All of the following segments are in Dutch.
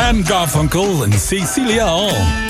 en Garfunkel en Cecilia.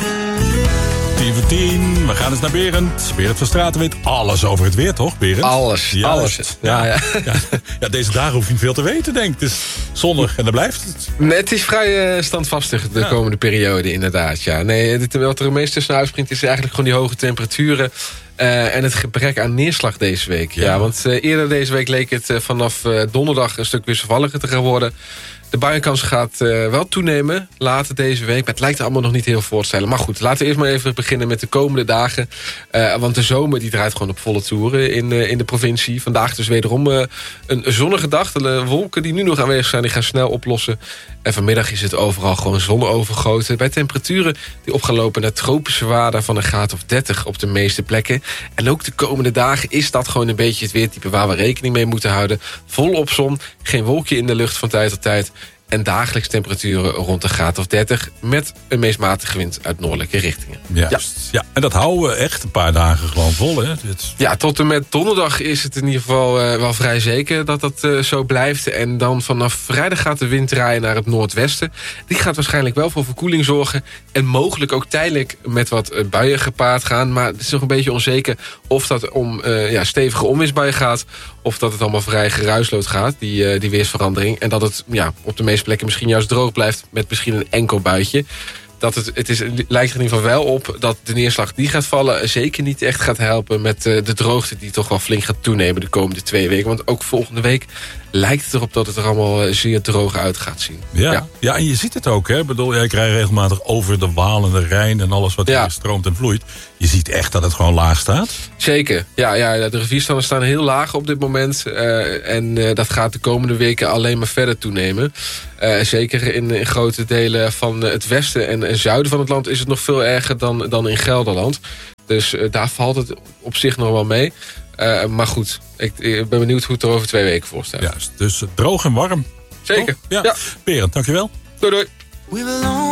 10 voor 10. We gaan eens naar Berend. Berend van Straten weet alles over het weer, toch, Berend? Alles. Ja. Deze dagen hoef je niet veel te weten, denk ik. Het is zonnig en dan blijft het. Het is vrij standvastig de komende periode, inderdaad. Ja. Nee, wat er het meest tussen uitspringt is eigenlijk gewoon die hoge temperaturen. En het gebrek aan neerslag deze week. Ja, want eerder deze week leek het vanaf donderdag een stuk wisselvalliger te gaan worden. De buienkans gaat wel toenemen later deze week. Maar het lijkt er allemaal nog niet heel voor te stellen. Maar goed, laten we eerst maar even beginnen met de komende dagen. Want de zomer die draait gewoon op volle toeren in de provincie. Vandaag dus wederom een zonnige dag. De wolken die nu nog aanwezig zijn, die gaan snel oplossen. En vanmiddag is het overal gewoon zonovergoten. Bij temperaturen die op gaan lopen naar tropische waarden van een graad of 30 op de meeste plekken. En ook de komende dagen is dat gewoon een beetje het weertype waar we rekening mee moeten houden. Volop zon, geen wolkje in de lucht van tijd tot tijd. En dagelijks temperaturen rond de graad of 30... met een meest matige wind uit noordelijke richtingen. Ja, en dat houden we echt een paar dagen gewoon vol, hè? Ja, tot en met donderdag is het in ieder geval wel vrij zeker dat dat zo blijft. En dan vanaf vrijdag gaat de wind draaien naar het noordwesten. Die gaat waarschijnlijk wel voor verkoeling zorgen. En mogelijk ook tijdelijk met wat buien gepaard gaan. Maar het is nog een beetje onzeker of dat om stevige onweersbuien gaat, of dat het allemaal vrij geruisloos gaat, die weersverandering. En dat het op de meeste plekken misschien juist droog blijft met misschien een enkel buitje. Lijkt er in ieder geval wel op dat de neerslag die gaat vallen zeker niet echt gaat helpen met de droogte die toch wel flink gaat toenemen de komende 2 weken. Want ook volgende week lijkt het erop dat het er allemaal zeer droog uit gaat zien. Ja, en je ziet het ook, hè? Ik bedoel, jij krijgt regelmatig over de Waal en de Rijn en alles wat hier stroomt en vloeit. Je ziet echt dat het gewoon laag staat. Zeker. Ja, de rivierstanden staan heel laag op dit moment. En dat gaat de komende weken alleen maar verder toenemen. Zeker in grote delen van het westen en zuiden van het land is het nog veel erger dan in Gelderland. Dus daar valt het op zich nog wel mee. Maar goed, ik ben benieuwd hoe het er over 2 weken voor staat. Juist, dus droog en warm. Zeker. Ja. Berend, dankjewel. Doei.